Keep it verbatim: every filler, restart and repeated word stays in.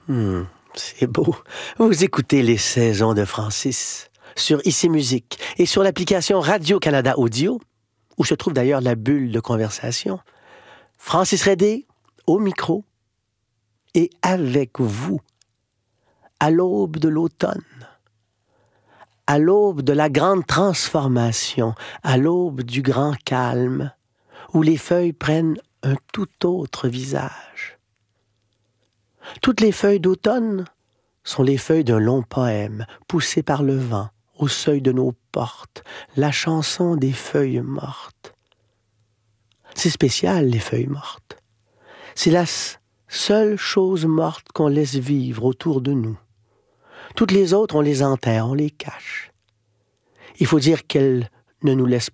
Hmm, c'est beau. Vous écoutez Les Saisons de Francis sur Ici Musique et sur l'application Radio-Canada Audio, où se trouve d'ailleurs la bulle de conversation. Francis Redé, au micro, et avec vous, à l'aube de l'automne, à l'aube de la grande transformation, à l'aube du grand calme, où les feuilles prennent un tout autre visage. Toutes les feuilles d'automne sont les feuilles d'un long poème, poussé par le vent, au seuil de nos portes, la chanson des feuilles mortes. C'est spécial, les feuilles mortes. C'est la seule chose morte qu'on laisse vivre autour de nous. Toutes les autres, on les enterre, on les cache. Il faut dire qu'elles ne nous laissent